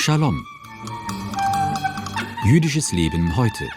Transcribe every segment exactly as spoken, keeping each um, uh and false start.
Shalom. Jüdisches Leben heute.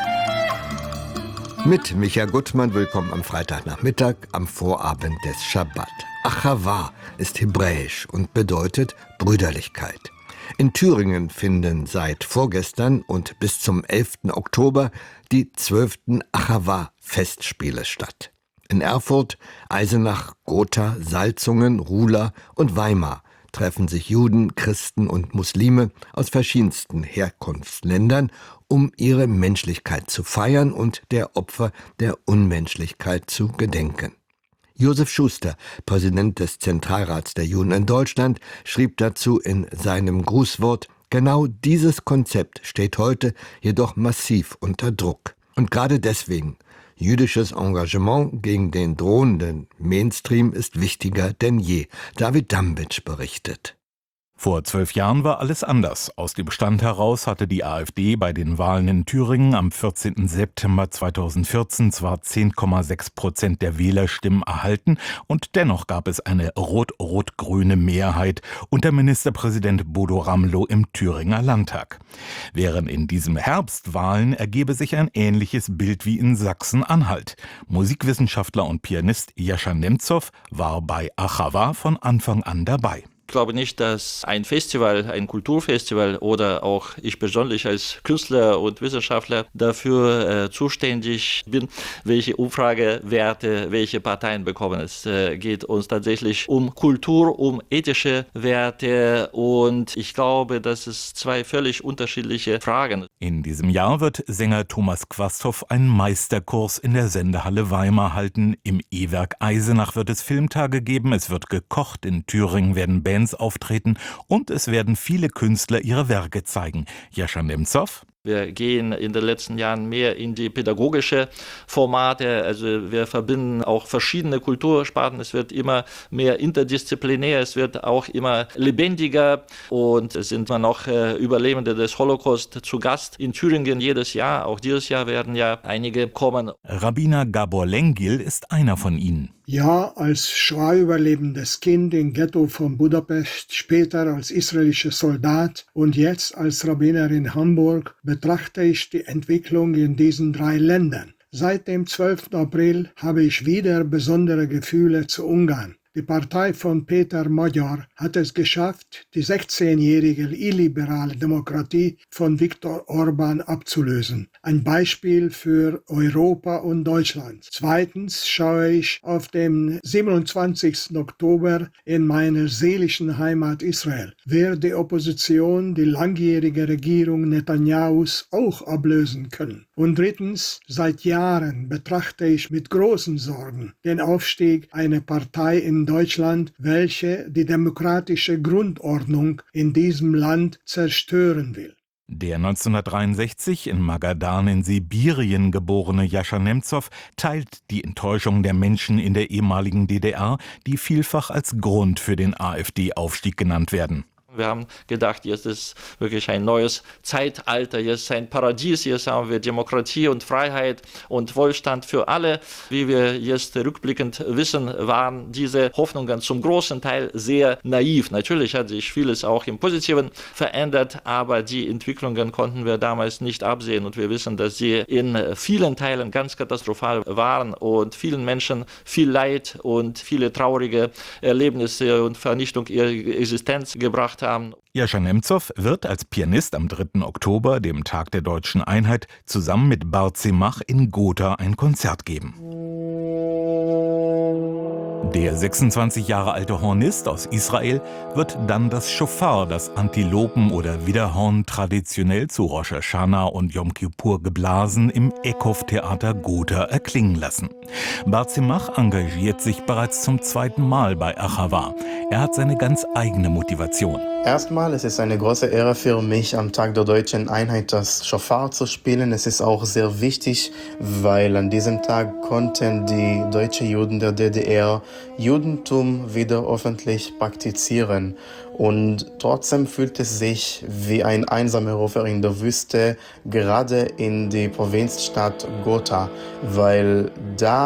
Mit Micha Gutmann, willkommen am Freitagnachmittag, am Vorabend des Schabbat. Achava ist hebräisch und bedeutet Brüderlichkeit. In Thüringen finden seit vorgestern und bis zum elften Oktober die zwölften Achava-Festspiele statt. In Erfurt, Eisenach, Gotha, Salzungen, Ruhla und Weimar treffen sich Juden, Christen und Muslime aus verschiedensten Herkunftsländern, um ihre Menschlichkeit zu feiern und der Opfer der Unmenschlichkeit zu gedenken. Josef Schuster, Präsident des Zentralrats der Juden in Deutschland, schrieb dazu in seinem Grußwort: Genau dieses Konzept steht heute jedoch massiv unter Druck. Und gerade deswegen, jüdisches Engagement gegen den drohenden Mainstream ist wichtiger denn je. David Dambitsch berichtet. Vor zwölf Jahren war alles anders. Aus dem Stand heraus hatte die AfD bei den Wahlen in Thüringen am vierzehnten September zweitausendvierzehn zwar zehn Komma sechs Prozent der Wählerstimmen erhalten und dennoch gab es eine rot-rot-grüne Mehrheit unter Ministerpräsident Bodo Ramelow im Thüringer Landtag. Während in diesem Herbstwahlen ergebe sich ein ähnliches Bild wie in Sachsen-Anhalt. Musikwissenschaftler und Pianist Jascha Nemzow war bei Achava von Anfang an dabei. Ich glaube nicht, dass ein Festival, ein Kulturfestival oder auch ich persönlich als Künstler und Wissenschaftler dafür äh, zuständig bin, welche Umfragewerte welche Parteien bekommen. Es äh, geht uns tatsächlich um Kultur, um ethische Werte und ich glaube, das sind zwei völlig unterschiedliche Fragen. In diesem Jahr wird Sänger Thomas Quasthoff einen Meisterkurs in der Sendehalle Weimar halten. Im E-Werk Eisenach wird es Filmtage geben, es wird gekocht, in Thüringen werden Bands auftreten und es werden viele Künstler ihre Werke zeigen. Jascha Nemzow. Wir gehen in den letzten Jahren mehr in die pädagogische Formate, also wir verbinden auch verschiedene Kultursparten, es wird immer mehr interdisziplinär, es wird auch immer lebendiger und es sind immer noch äh, Überlebende des Holocaust zu Gast in Thüringen jedes Jahr, auch dieses Jahr werden ja einige kommen. Rabbiner Gabor Lengil ist einer von ihnen. Ja, als Shoah-überlebendes Kind im Ghetto von Budapest, später als israelischer Soldat und jetzt als Rabbiner in Hamburg betrachte ich die Entwicklung in diesen drei Ländern. Seit dem zwölften April habe ich wieder besondere Gefühle zu Ungarn. Die Partei von Peter Magyar hat es geschafft, die sechzehnjährige illiberale Demokratie von Viktor Orban abzulösen. Ein Beispiel für Europa und Deutschland. Zweitens schaue ich auf den siebenundzwanzigsten Oktober in meiner seelischen Heimat Israel. Wird die Opposition die langjährige Regierung Netanyahus auch ablösen können? Und drittens, seit Jahren betrachte ich mit großen Sorgen den Aufstieg einer Partei in Deutschland, welche die demokratische Grundordnung in diesem Land zerstören will. Der neunzehnhundertdreiundsechzig in Magadan in Sibirien geborene Jascha Nemzow teilt die Enttäuschung der Menschen in der ehemaligen D D R, die vielfach als Grund für den AfD-Aufstieg genannt werden. Wir haben gedacht, jetzt ist wirklich ein neues Zeitalter, jetzt ist ein Paradies, jetzt haben wir Demokratie und Freiheit und Wohlstand für alle. Wie wir jetzt rückblickend wissen, waren diese Hoffnungen zum großen Teil sehr naiv. Natürlich hat sich vieles auch im Positiven verändert, aber die Entwicklungen konnten wir damals nicht absehen und wir wissen, dass sie in vielen Teilen ganz katastrophal waren und vielen Menschen viel Leid und viele traurige Erlebnisse und Vernichtung ihrer Existenz gebracht haben. Jascha Nemzow wird als Pianist am dritten Oktober, dem Tag der deutschen Einheit, zusammen mit Bart Zemach in Gotha ein Konzert geben. Der sechsundzwanzig Jahre alte Hornist aus Israel wird dann das Schofar, das Antilopen- oder Widderhorn, traditionell zu Rosh Hashanah und Yom Kippur geblasen, im Eckhoff-Theater Gotha erklingen lassen. Bart Zemach engagiert sich bereits zum zweiten Mal bei Achava. Er hat seine ganz eigene Motivation. Erstmal, es ist eine große Ehre für mich, am Tag der deutschen Einheit das Schofar zu spielen. Es ist auch sehr wichtig, weil an diesem Tag konnten die deutschen Juden der D D R Judentum wieder öffentlich praktizieren. Und trotzdem fühlt es sich wie ein einsamer Rufer in der Wüste, gerade in die Provinzstadt Gotha, weil da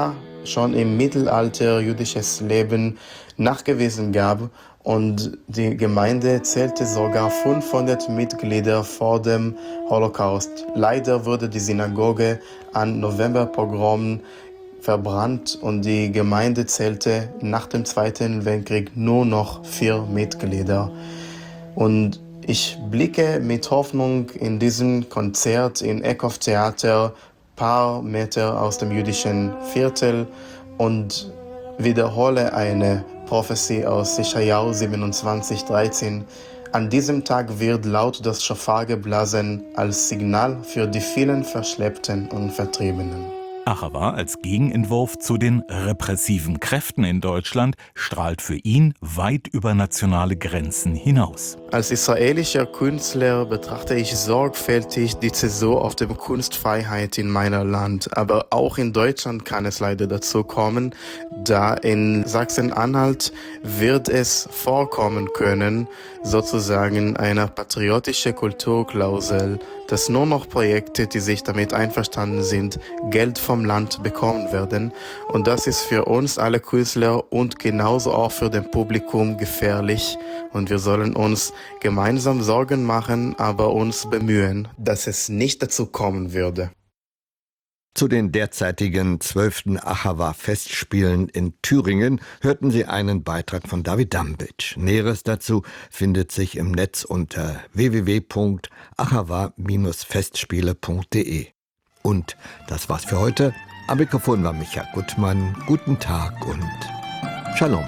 schon im Mittelalter jüdisches Leben nachgewiesen gab. Und die Gemeinde zählte sogar fünfhundert Mitglieder vor dem Holocaust. Leider wurde die Synagoge an Novemberpogromen verbrannt und die Gemeinde zählte nach dem Zweiten Weltkrieg nur noch vier Mitglieder. Und ich blicke mit Hoffnung in diesem Konzert im Eckhoff Theater, paar Meter aus dem jüdischen Viertel, und wiederhole eine Prophetie aus Jesaja siebenundzwanzig, dreizehn. An diesem Tag wird laut das Schofar geblasen als Signal für die vielen Verschleppten und Vertriebenen. Achava als Gegenentwurf zu den repressiven Kräften in Deutschland strahlt für ihn weit über nationale Grenzen hinaus. Als israelischer Künstler betrachte ich sorgfältig die Zäsur auf der Kunstfreiheit in meinem Land. Aber auch in Deutschland kann es leider dazu kommen, da in Sachsen-Anhalt wird es vorkommen können, sozusagen eine patriotische Kulturklausel, dass nur noch Projekte, die sich damit einverstanden sind, Geld vom Land bekommen werden. Und das ist für uns alle Künstler und genauso auch für das Publikum gefährlich. Und wir sollen uns gemeinsam Sorgen machen, aber uns bemühen, dass es nicht dazu kommen würde. Zu den derzeitigen zwölften Achava-Festspielen in Thüringen hörten Sie einen Beitrag von David Dambitsch. Näheres dazu findet sich im Netz unter w w w punkt achava Festspiele punkt de. Und das war's für heute. Am Mikrofon war Micha Gutmann. Guten Tag und Shalom.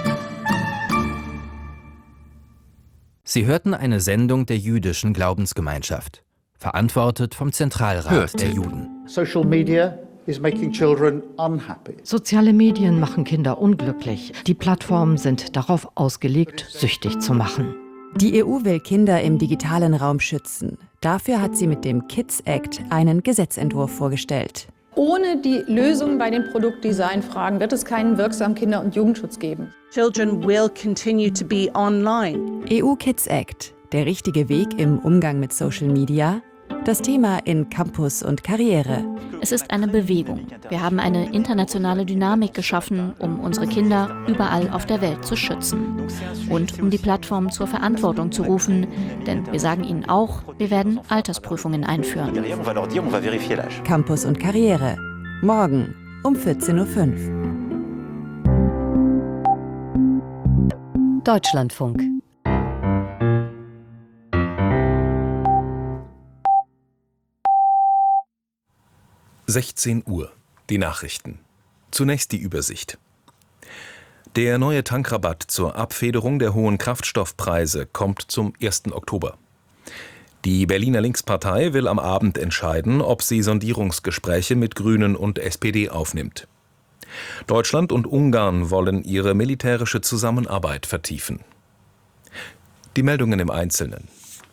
Sie hörten eine Sendung der jüdischen Glaubensgemeinschaft, verantwortet vom Zentralrat Hört. der Juden. Social media is making children unhappy. Soziale Medien machen Kinder unglücklich. Die Plattformen sind darauf ausgelegt, süchtig zu machen. Die E U will Kinder im digitalen Raum schützen. Dafür hat sie mit dem Kids Act einen Gesetzentwurf vorgestellt. Ohne die Lösung bei den Produktdesignfragen wird es keinen wirksamen Kinder- und Jugendschutz geben. Children will continue to be online. E U Kids Act, der richtige Weg im Umgang mit Social Media. Das Thema in Campus und Karriere. Es ist eine Bewegung. Wir haben eine internationale Dynamik geschaffen, um unsere Kinder überall auf der Welt zu schützen. Und um die Plattformen zur Verantwortung zu rufen, denn wir sagen ihnen auch, wir werden Altersprüfungen einführen. Campus und Karriere. Morgen um vierzehn Uhr fünf. Deutschlandfunk. sechzehn Uhr. Die Nachrichten. Zunächst die Übersicht. Der neue Tankrabatt zur Abfederung der hohen Kraftstoffpreise kommt zum ersten Oktober. Die Berliner Linkspartei will am Abend entscheiden, ob sie Sondierungsgespräche mit Grünen und S P D aufnimmt. Deutschland und Ungarn wollen ihre militärische Zusammenarbeit vertiefen. Die Meldungen im Einzelnen.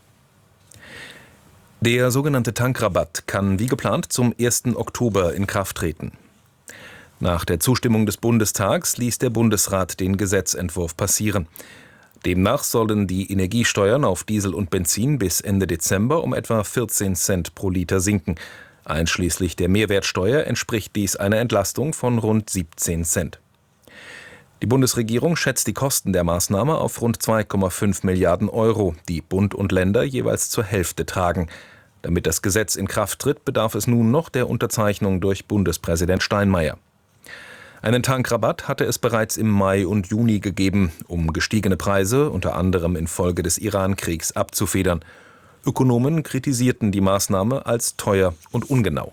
Der sogenannte Tankrabatt kann wie geplant zum ersten Oktober in Kraft treten. Nach der Zustimmung des Bundestags ließ der Bundesrat den Gesetzentwurf passieren. Demnach sollen die Energiesteuern auf Diesel und Benzin bis Ende Dezember um etwa vierzehn Cent pro Liter sinken. Einschließlich der Mehrwertsteuer entspricht dies einer Entlastung von rund siebzehn Cent. Die Bundesregierung schätzt die Kosten der Maßnahme auf rund zwei Komma fünf Milliarden Euro, die Bund und Länder jeweils zur Hälfte tragen. Damit das Gesetz in Kraft tritt, bedarf es nun noch der Unterzeichnung durch Bundespräsident Steinmeier. Einen Tankrabatt hatte es bereits im Mai und Juni gegeben, um gestiegene Preise, unter anderem infolge des Iran-Kriegs, abzufedern. Ökonomen kritisierten die Maßnahme als teuer und ungenau.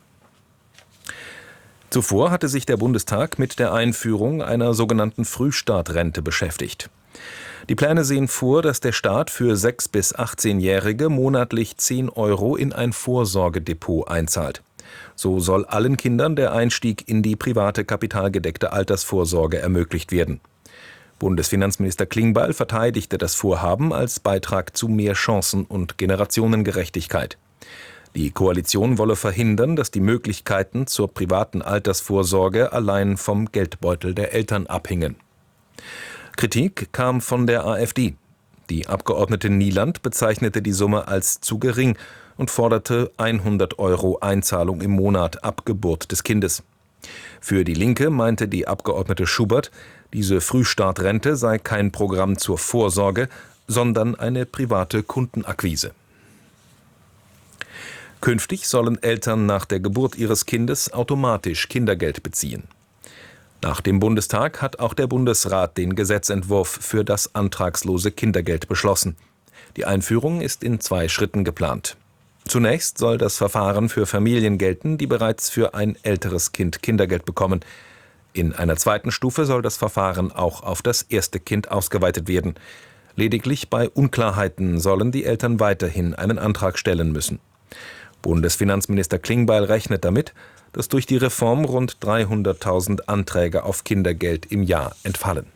Zuvor hatte sich der Bundestag mit der Einführung einer sogenannten Frühstartrente beschäftigt. Die Pläne sehen vor, dass der Staat für sechs- bis achtzehnjährige monatlich zehn Euro in ein Vorsorgedepot einzahlt. So soll allen Kindern der Einstieg in die private kapitalgedeckte Altersvorsorge ermöglicht werden. Bundesfinanzminister Klingbeil verteidigte das Vorhaben als Beitrag zu mehr Chancen und Generationengerechtigkeit. Die Koalition wolle verhindern, dass die Möglichkeiten zur privaten Altersvorsorge allein vom Geldbeutel der Eltern abhingen. Kritik kam von der AfD. Die Abgeordnete Nieland bezeichnete die Summe als zu gering und forderte hundert Euro Einzahlung im Monat ab Geburt des Kindes. Für die Linke meinte die Abgeordnete Schubert, diese Frühstartrente sei kein Programm zur Vorsorge, sondern eine private Kundenakquise. Künftig sollen Eltern nach der Geburt ihres Kindes automatisch Kindergeld beziehen. Nach dem Bundestag hat auch der Bundesrat den Gesetzentwurf für das antragslose Kindergeld beschlossen. Die Einführung ist in zwei Schritten geplant. Zunächst soll das Verfahren für Familien gelten, die bereits für ein älteres Kind Kindergeld bekommen. In einer zweiten Stufe soll das Verfahren auch auf das erste Kind ausgeweitet werden. Lediglich bei Unklarheiten sollen die Eltern weiterhin einen Antrag stellen müssen. Bundesfinanzminister Klingbeil rechnet damit, dass durch die Reform rund dreihunderttausend Anträge auf Kindergeld im Jahr entfallen.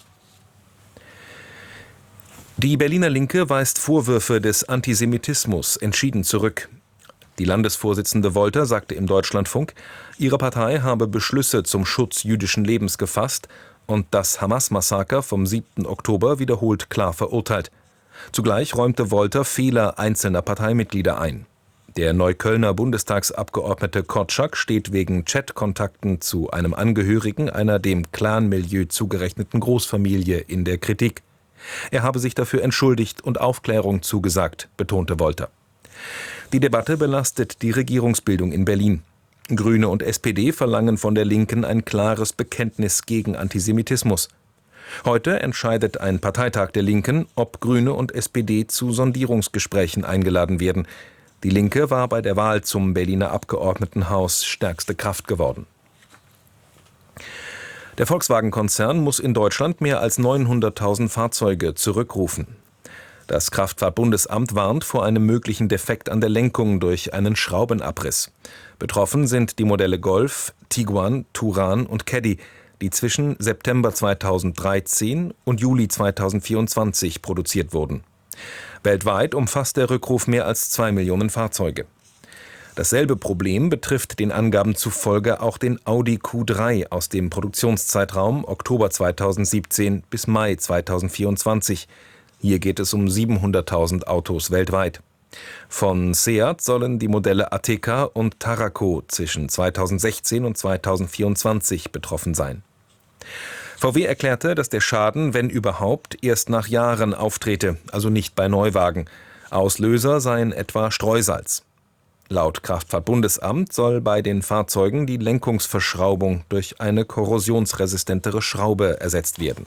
Die Berliner Linke weist Vorwürfe des Antisemitismus entschieden zurück. Die Landesvorsitzende Wolter sagte im Deutschlandfunk, ihre Partei habe Beschlüsse zum Schutz jüdischen Lebens gefasst und das Hamas-Massaker vom siebten Oktober wiederholt klar verurteilt. Zugleich räumte Wolter Fehler einzelner Parteimitglieder ein. Der Neuköllner Bundestagsabgeordnete Korczak steht wegen Chatkontakten zu einem Angehörigen einer dem Clan-Milieu zugerechneten Großfamilie in der Kritik. Er habe sich dafür entschuldigt und Aufklärung zugesagt, betonte Wolter. Die Debatte belastet die Regierungsbildung in Berlin. Grüne und S P D verlangen von der Linken ein klares Bekenntnis gegen Antisemitismus. Heute entscheidet ein Parteitag der Linken, ob Grüne und S P D zu Sondierungsgesprächen eingeladen werden. Die Linke war bei der Wahl zum Berliner Abgeordnetenhaus stärkste Kraft geworden. Der Volkswagen-Konzern muss in Deutschland mehr als neunhunderttausend Fahrzeuge zurückrufen. Das Kraftfahrtbundesamt warnt vor einem möglichen Defekt an der Lenkung durch einen Schraubenabriss. Betroffen sind die Modelle Golf, Tiguan, Turan und Caddy, die zwischen September zweitausenddreizehn und Juli zweitausendvierundzwanzig produziert wurden. Weltweit umfasst der Rückruf mehr als zwei Millionen Fahrzeuge. Dasselbe Problem betrifft den Angaben zufolge auch den Audi Q drei aus dem Produktionszeitraum Oktober zweitausendsiebzehn bis Mai zweitausendvierundzwanzig. Hier geht es um siebenhunderttausend Autos weltweit. Von Seat sollen die Modelle Ateca und Tarraco zwischen zweitausendsechzehn und zweitausendvierundzwanzig betroffen sein. V W erklärte, dass der Schaden, wenn überhaupt, erst nach Jahren auftrete, also nicht bei Neuwagen. Auslöser seien etwa Streusalz. Laut Kraftfahrtbundesamt soll bei den Fahrzeugen die Lenkungsverschraubung durch eine korrosionsresistentere Schraube ersetzt werden.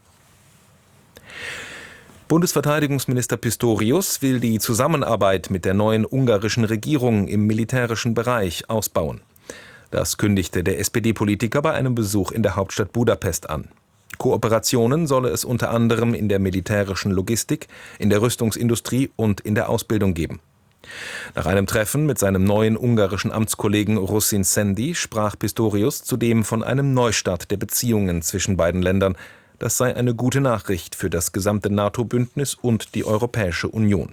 Bundesverteidigungsminister Pistorius will die Zusammenarbeit mit der neuen ungarischen Regierung im militärischen Bereich ausbauen. Das kündigte der S P D-Politiker bei einem Besuch in der Hauptstadt Budapest an. Kooperationen solle es unter anderem in der militärischen Logistik, in der Rüstungsindustrie und in der Ausbildung geben. Nach einem Treffen mit seinem neuen ungarischen Amtskollegen Rusin Sendi sprach Pistorius zudem von einem Neustart der Beziehungen zwischen beiden Ländern. Das sei eine gute Nachricht für das gesamte NATO-Bündnis und die Europäische Union.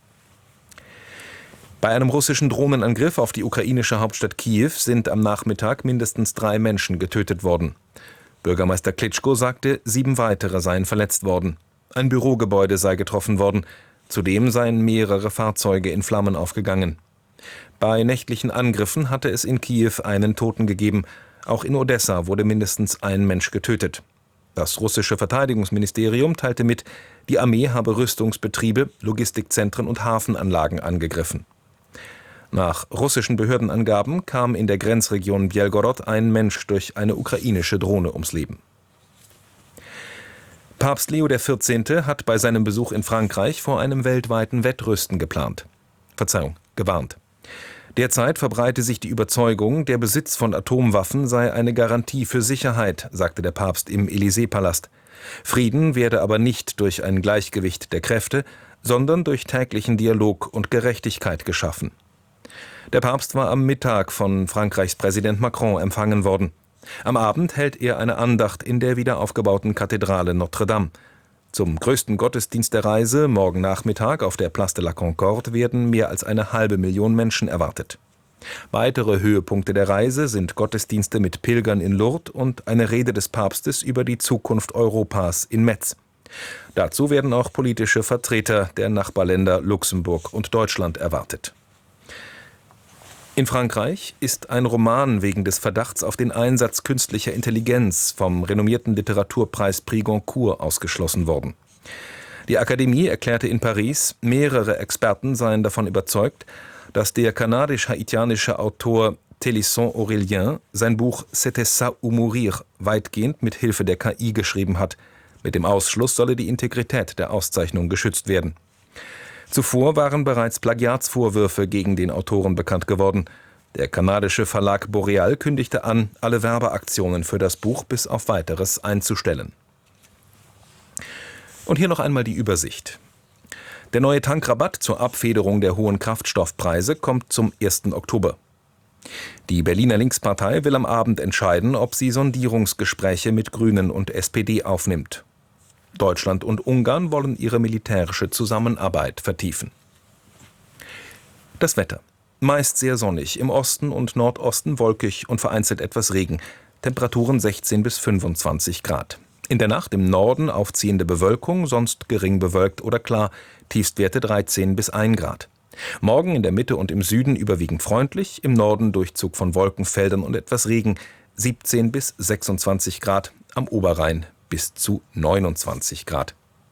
Bei einem russischen Drohnenangriff auf die ukrainische Hauptstadt Kiew sind am Nachmittag mindestens drei Menschen getötet worden. Bürgermeister Klitschko sagte, sieben weitere seien verletzt worden. Ein Bürogebäude sei getroffen worden. Zudem seien mehrere Fahrzeuge in Flammen aufgegangen. Bei nächtlichen Angriffen hatte es in Kiew einen Toten gegeben. Auch in Odessa wurde mindestens ein Mensch getötet. Das russische Verteidigungsministerium teilte mit, die Armee habe Rüstungsbetriebe, Logistikzentren und Hafenanlagen angegriffen. Nach russischen Behördenangaben kam in der Grenzregion Bjelgorod ein Mensch durch eine ukrainische Drohne ums Leben. Papst Leo der vierzehnte hat bei seinem Besuch in Frankreich vor einem weltweiten Wettrüsten geplant. Verzeihung, gewarnt. Derzeit verbreite sich die Überzeugung, der Besitz von Atomwaffen sei eine Garantie für Sicherheit, sagte der Papst im Élysée-Palast. Frieden werde aber nicht durch ein Gleichgewicht der Kräfte, sondern durch täglichen Dialog und Gerechtigkeit geschaffen. Der Papst war am Mittag von Frankreichs Präsident Macron empfangen worden. Am Abend hält er eine Andacht in der wiederaufgebauten Kathedrale Notre-Dame. Zum größten Gottesdienst der Reise, morgen Nachmittag auf der Place de la Concorde, werden mehr als eine halbe Million Menschen erwartet. Weitere Höhepunkte der Reise sind Gottesdienste mit Pilgern in Lourdes und eine Rede des Papstes über die Zukunft Europas in Metz. Dazu werden auch politische Vertreter der Nachbarländer Luxemburg und Deutschland erwartet. In Frankreich ist ein Roman wegen des Verdachts auf den Einsatz künstlicher Intelligenz vom renommierten Literaturpreis Prix Goncourt ausgeschlossen worden. Die Akademie erklärte in Paris, mehrere Experten seien davon überzeugt, dass der kanadisch-haitianische Autor Télisson Aurélien sein Buch C'était ça ou mourir weitgehend mit Hilfe der K I geschrieben hat. Mit dem Ausschluss solle die Integrität der Auszeichnung geschützt werden. Zuvor waren bereits Plagiatsvorwürfe gegen den Autoren bekannt geworden. Der kanadische Verlag Boreal kündigte an, alle Werbeaktionen für das Buch bis auf Weiteres einzustellen. Und hier noch einmal die Übersicht. Der neue Tankrabatt zur Abfederung der hohen Kraftstoffpreise kommt zum ersten Oktober. Die Berliner Linkspartei will am Abend entscheiden, ob sie Sondierungsgespräche mit Grünen und S P D aufnimmt. Deutschland und Ungarn wollen ihre militärische Zusammenarbeit vertiefen. Das Wetter. Meist sehr sonnig, im Osten und Nordosten wolkig und vereinzelt etwas Regen. Temperaturen sechzehn bis fünfundzwanzig Grad. In der Nacht im Norden aufziehende Bewölkung, sonst gering bewölkt oder klar, Tiefstwerte dreizehn bis ein Grad. Morgen in der Mitte und im Süden überwiegend freundlich, im Norden Durchzug von Wolkenfeldern und etwas Regen, siebzehn bis sechsundzwanzig Grad, am Oberrhein bis zu neunundzwanzig Grad.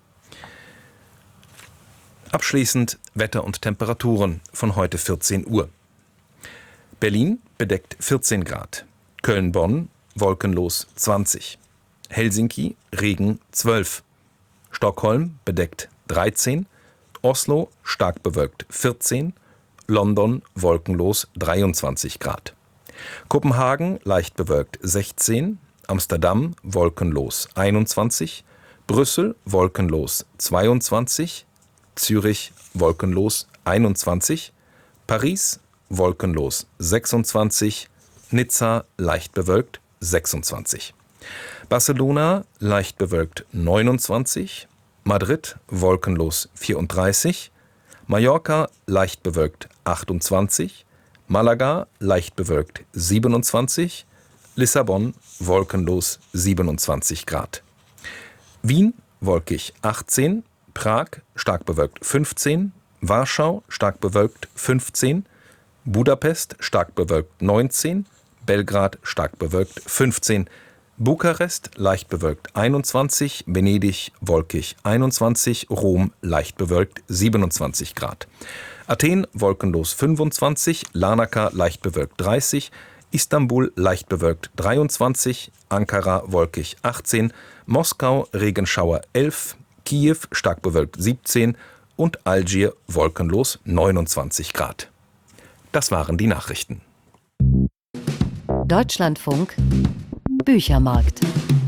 Abschließend Wetter und Temperaturen von heute vierzehn Uhr. Berlin bedeckt vierzehn Grad, Köln-Bonn wolkenlos zwanzig, Helsinki Regen zwölf, Stockholm bedeckt dreizehn, Oslo stark bewölkt vierzehn, London wolkenlos dreiundzwanzig Grad, Kopenhagen leicht bewölkt sechzehn, Amsterdam wolkenlos einundzwanzig, Brüssel wolkenlos zweiundzwanzig, Zürich wolkenlos einundzwanzig, Paris wolkenlos sechsundzwanzig, Nizza leicht bewölkt sechsundzwanzig, Barcelona leicht bewölkt neunundzwanzig, Madrid wolkenlos vierunddreißig, Mallorca leicht bewölkt achtundzwanzig, Malaga leicht bewölkt siebenundzwanzig, Lissabon wolkenlos siebenundzwanzig Grad. Wien wolkig achtzehn, Prag stark bewölkt fünfzehn, Warschau stark bewölkt fünfzehn, Budapest stark bewölkt neunzehn, Belgrad stark bewölkt fünfzehn, Bukarest leicht bewölkt einundzwanzig, Venedig wolkig einundzwanzig, Rom leicht bewölkt siebenundzwanzig Grad. Athen wolkenlos fünfundzwanzig, Larnaca leicht bewölkt dreißig, Istanbul leicht bewölkt dreiundzwanzig, Ankara wolkig achtzehn, Moskau Regenschauer elf, Kiew stark bewölkt siebzehn und Algier wolkenlos neunundzwanzig Grad. Das waren die Nachrichten. Deutschlandfunk Büchermarkt.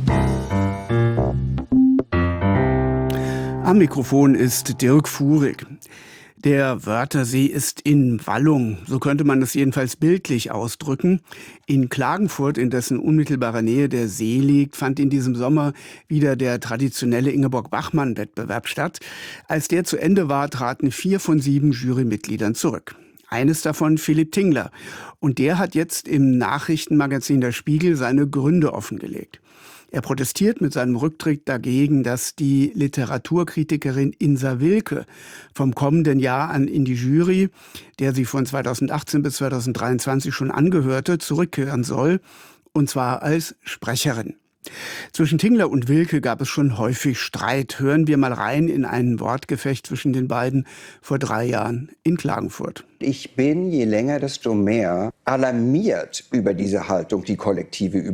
Am Mikrofon ist Dirk Fuhrig. Der Wörthersee ist in Wallung, so könnte man es jedenfalls bildlich ausdrücken. In Klagenfurt, in dessen unmittelbarer Nähe der See liegt, fand in diesem Sommer wieder der traditionelle Ingeborg-Bachmann-Wettbewerb statt. Als der zu Ende war, traten vier von sieben Jurymitgliedern zurück. Eines davon Philipp Tingler. Und der hat jetzt im Nachrichtenmagazin Der Spiegel seine Gründe offengelegt. Er protestiert mit seinem Rücktritt dagegen, dass die Literaturkritikerin Insa Wilke vom kommenden Jahr an in die Jury, der sie von zweitausendachtzehn bis zweitausenddreiundzwanzig schon angehörte, zurückkehren soll, und zwar als Sprecherin. Zwischen Tingler und Wilke gab es schon häufig Streit. Hören wir mal rein in ein Wortgefecht zwischen den beiden vor drei Jahren in Klagenfurt. Ich bin je länger, desto mehr alarmiert über diese Haltung, die Kollektive